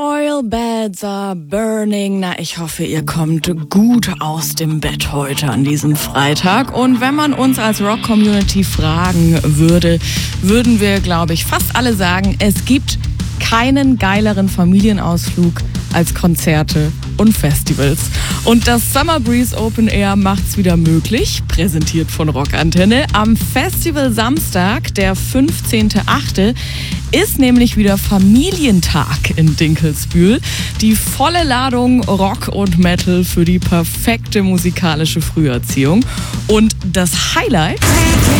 Oil beds are burning. Na, ich hoffe, ihr kommt gut aus dem Bett heute an diesem Freitag. Und wenn man uns als Rock-Community fragen würde, würden wir, glaube ich, fast alle sagen, es gibt keinen geileren Familienausflug als Konzerte und Festivals. Und das Summer Breeze Open Air macht's wieder möglich, präsentiert von Rockantenne. Am Festival Samstag, der 15.8., ist nämlich wieder Familientag in Dinkelsbühl. Die volle Ladung Rock und Metal für die perfekte musikalische Früherziehung. Und das Highlight: